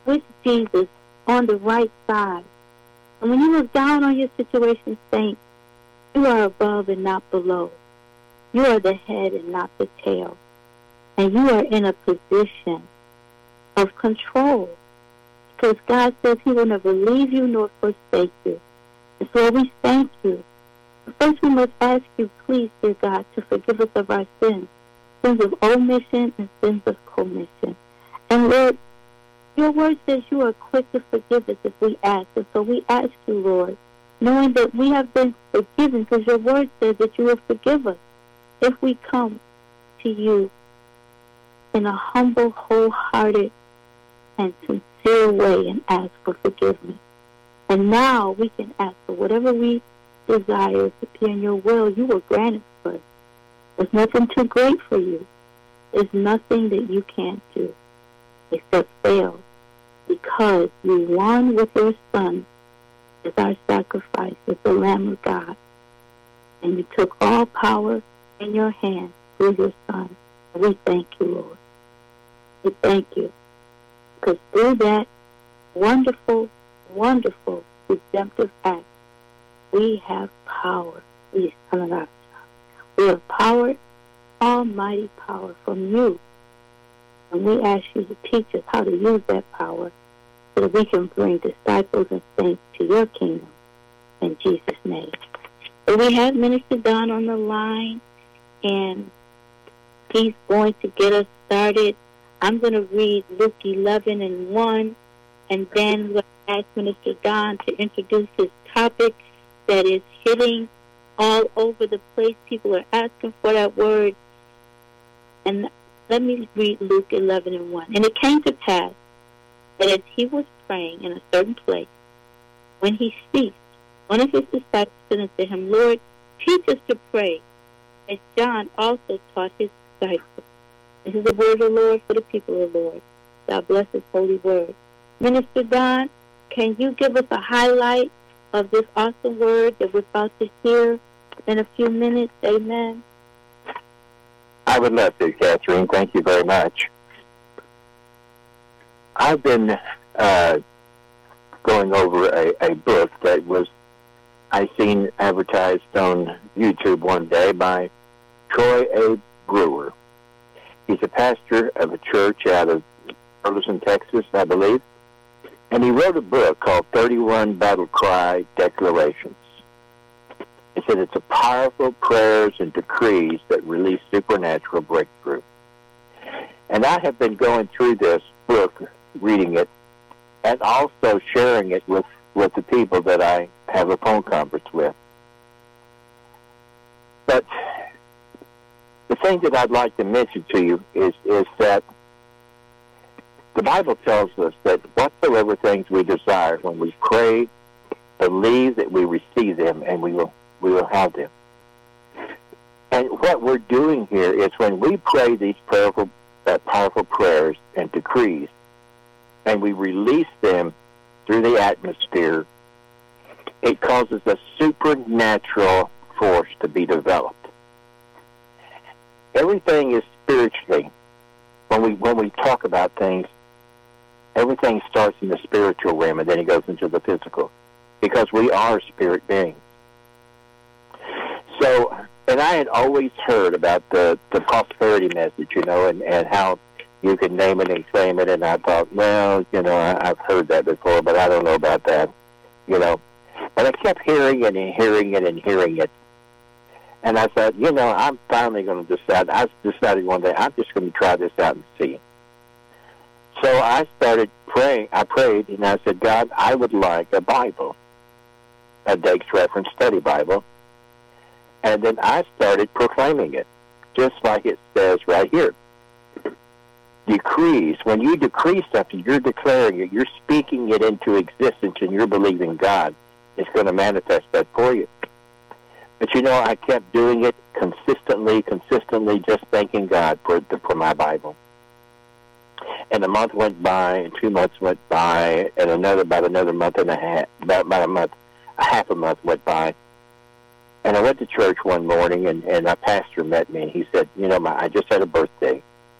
with Jesus on the right side. And when you look down on your situation, saints, you are above and not below. You are the head and not the tail. And you are in a position of control. Because God says he will never leave you nor forsake you. And so we thank you. First we must ask you, please, dear God, to forgive us of our sins. Sins of omission and sins of commission. And Lord, your word says you are quick to forgive us if we ask. And so we ask you, Lord, knowing that we have been forgiven, because your word says that you will forgive us if we come to you in a humble, wholehearted, and sincere way and ask for forgiveness. And now we can ask for whatever we desire to be in your will. You will grant it for us. There's nothing too great for you. There's nothing that you can't do except fail, because you won with your Son as our sacrifice, as the Lamb of God. And you took all power in your hand through your Son. And we thank you, Lord. We thank you. Because through that wonderful, wonderful redemptive act, we have power. We have power, almighty power from you. And we ask you to teach us how to use that power so that we can bring disciples and saints to your kingdom. In Jesus' name. So we have Minister Don on the line, and he's going to get us started. I'm going to read Luke 11:1, and then we'll ask Minister Don to introduce his topic that is hitting all over the place. People are asking for that word. And let me read Luke 11:1. And it came to pass that as he was praying in a certain place, when he ceased, one of his disciples said unto him, Lord, teach us to pray, as John also taught his disciples. This is the word of the Lord for the people of the Lord. God bless his holy word. Minister Don, can you give us a highlight of this awesome word that we're about to hear in a few minutes? Amen. I would love to, Catherine. Thank you very much. I've been going over a book that I seen advertised on YouTube one day by Troy A. Brewer. He's a pastor of a church out of Burleson, Texas, I believe. And he wrote a book called 31 Battle Cry Declarations. He said it's a powerful prayers and decrees that release supernatural breakthrough. And I have been going through this book, reading it, and also sharing it with the people that I have a phone conference with. But the thing that I'd like to mention to you is that the Bible tells us that whatsoever things we desire, when we pray, believe that we receive them, and we will have them. And what we're doing here is when we pray these powerful prayers and decrees, and we release them through the atmosphere, it causes a supernatural force to be developed. Everything is spiritually. When we talk about things, everything starts in the spiritual realm, and then it goes into the physical, because we are spirit beings. So, and I had always heard about the prosperity message, and how you can name it and claim it, and I thought, well, I've heard that before, but I don't know about that, But I kept hearing it and hearing it and hearing it. And I thought, I'm finally going to decide. I decided one day, I'm just going to try this out and see. So I started praying. I prayed, and I said, God, I would like a Bible, a Dake's Reference Study Bible. And then I started proclaiming it, just like it says right here. Decrees. When you decree something, you're declaring it. You're speaking it into existence, and you're believing God is going to manifest that for you. But I kept doing it consistently, just thanking God for my Bible. And a month went by, and 2 months went by, and about another month and a half, half a month went by. And I went to church one morning, and my pastor met me, and he said, I just had a birthday.